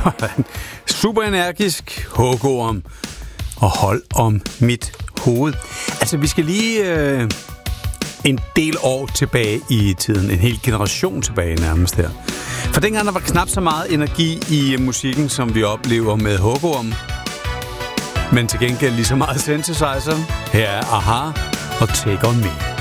Sådan. Super energisk, hugorm og hold om mit hoved. Altså, vi skal lige en del år tilbage i tiden. En hel generation tilbage nærmest her. For dengang der var knap så meget energi i musikken, som vi oplever med hugorm. Men til gengæld lige så meget synthesizer. Her er Aha og Take On Me.